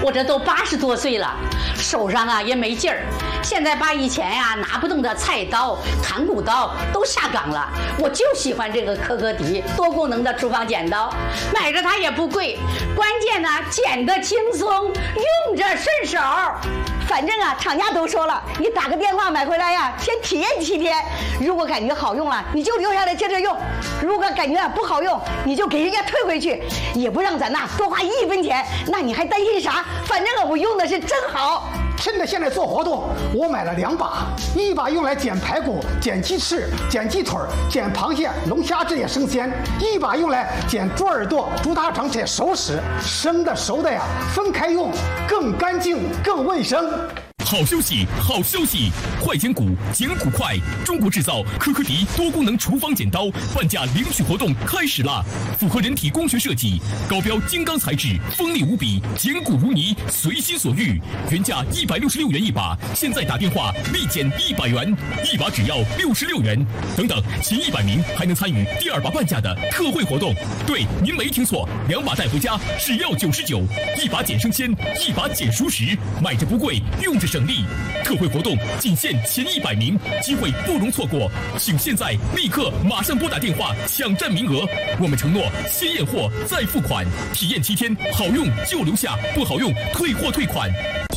我这都80多岁了，手上啊也没劲儿。现在把以前呀拿不动的菜刀、砍骨刀都下岗了，我就喜欢这个科科迪多功能的厨房剪刀，买着它也不贵，关键呢剪得轻松，用着顺手。 反正啊，厂家都说了，你打个电话买回来呀，先体验7天。如果感觉好用了，你就留下来接着用；如果感觉不好用，你就给人家退回去，也不让咱呐多花1分钱。那你还担心啥？反正我用的是真好。 趁着现在做活动，我买了2把，一把用来剪排骨、剪鸡翅、剪鸡腿、剪螃蟹、龙虾这些生鲜，一把用来剪猪耳朵、猪大肠这些熟食。生的熟的呀，分开用，更干净、更卫生。 好消息，好消息！快剪骨，剪骨快！中国制造科科迪多功能厨房剪刀半价领取活动开始啦！符合人体工学设计，高标金刚材质，锋利无比，剪骨如泥，随心所欲。原价166元一把，现在打电话立减100元，一把只要66元。等等，前100名还能参与第2把半价的特惠活动。对，您没听错，2把带回家只要99，一把减生鲜，一把减熟食，买着不贵，用着省力。特惠活动仅限前100名，机会不容错过，请现在立刻马上拨打电话抢占名额。我们承诺先验货再付款，体验7天，好用就留下，不好用退货退款。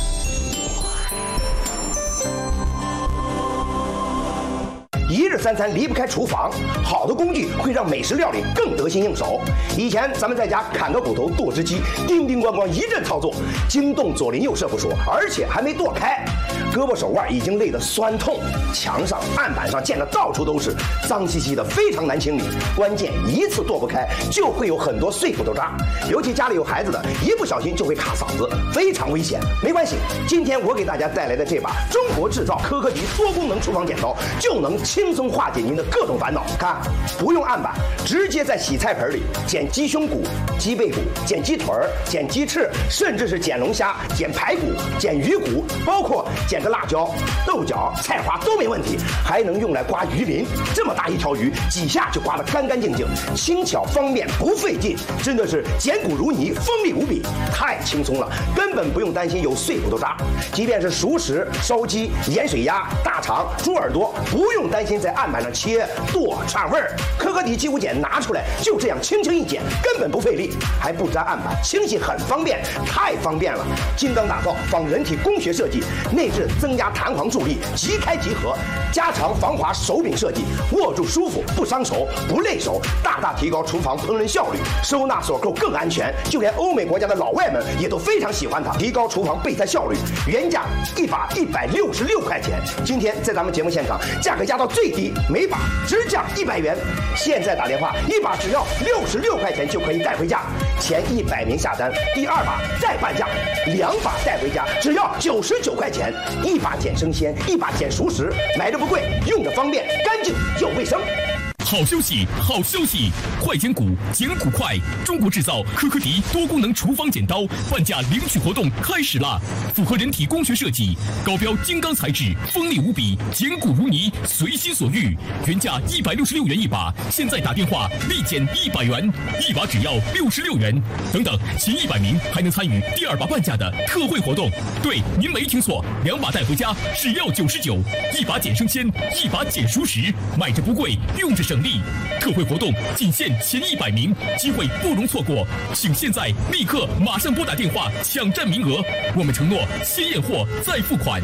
一日三餐离不开厨房，好的工具会让美食料理更得心应手。以前咱们在家砍个骨头、剁只鸡，叮叮咣咣一阵操作，惊动左邻右舍不说，而且还没剁开，胳膊手腕已经累得酸痛，墙上、案板上溅得到处都是，脏兮兮的，非常难清理。关键一次剁不开，就会有很多碎骨头渣，尤其家里有孩子的，一不小心就会卡嗓子，非常危险。没关系，今天我给大家带来的这把中国制造科科迪多功能厨房剪刀，就能轻松化解您的各种烦恼。看，不用案板，直接在洗菜盆里剪鸡胸骨、鸡背骨、剪鸡腿、剪鸡翅，甚至是剪龙虾、剪排骨、剪鱼骨，包括剪个辣椒、豆角、菜花都没问题。还能用来刮鱼鳞，这么大一条鱼，几下就刮得干干净净，轻巧方便不费劲，真的是剪骨如泥，锋利无比，太轻松了，根本不用担心有碎骨头渣。即便是熟食、烧鸡、盐水鸭、大肠、猪耳朵，不用担心在案板上切剁串味儿。科科迪鸡骨剪拿出来，就这样轻轻一剪，根本不费力，还不粘案板，清洗很方便，太方便了。精钢打造，仿人体工学设计，内置增压弹簧助力，即开即合，加长防滑手柄设计，握住舒服，不伤手，不累手，大大提高厨房烹饪效率。收纳锁扣更安全，就连欧美国家的老外们也都非常喜欢它，提高厨房备菜效率。原价一把166块钱，今天在咱们节目现场价格压到最低，每把只降100元。现在打电话，一把只要66块钱就可以带回家。前100名下单，第2把再半价，2把带回家只要99块钱，一把剪生鲜，一把剪熟食，买着不贵，用着方便，干净又卫生。 好消息，好消息！快剪骨，剪骨快！中国制造科科迪多功能厨房剪刀半价领取活动开始啦！符合人体工学设计，高标金刚材质，锋利无比，剪骨如泥，随心所欲。原价166元一把，现在打电话立减100元，一把只要66元。等等，前100名还能参与第2把半价的特惠活动。对，您没听错，2把带回家只要99，一把剪生鲜，一把剪熟食，买着不贵，用着省力。特惠活动仅限前100名，机会不容错过，请现在立刻马上拨打电话抢占名额。我们承诺先验货再付款。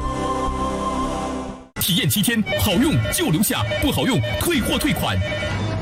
体验7天，好用就留下，不好用退货退款。